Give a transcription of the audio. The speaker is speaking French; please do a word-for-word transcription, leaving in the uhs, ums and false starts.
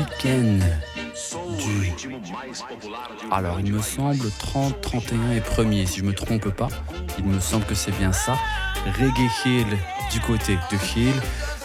week-end du... Alors, il me semble trente, trente et un et premier, si je me trompe pas. Il me semble que c'est bien ça. Reggae Hill du côté de Hill.